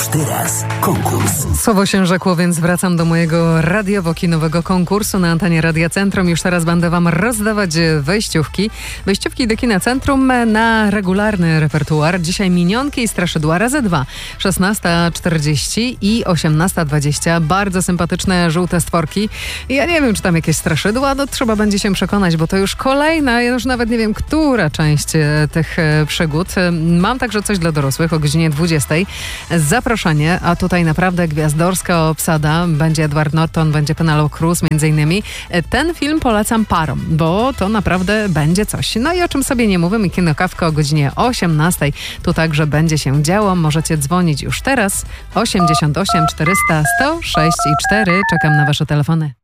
teraz konkurs. Słowo się rzekło, więc wracam do mojego radiowo-kinowego konkursu na antenie Radia Centrum. Już teraz będę wam rozdawać wejściówki. Wejściówki do Kina Centrum na regularny repertuar. Dzisiaj Minionki i Straszydła razy 2. 16:40 i 18:20. Bardzo sympatyczne żółte stworki. Ja nie wiem, czy tam jakieś straszydła, no trzeba będzie się przekonać, bo to już kolejna, ja już nawet nie wiem, która część tych przygód. Mam także coś dla dorosłych o godzinie 20:00. Zaproszenie, a tutaj naprawdę gwiazdorska obsada. Będzie Edward Norton, będzie Penelope Cruz między innymi. Ten film polecam parom, bo to naprawdę będzie coś. No i o czym sobie nie mówimy, Kinokawka o godzinie 18:00. Tu także będzie się działo. Możecie dzwonić już teraz. 88 400 106 i 4. Czekam na wasze telefony.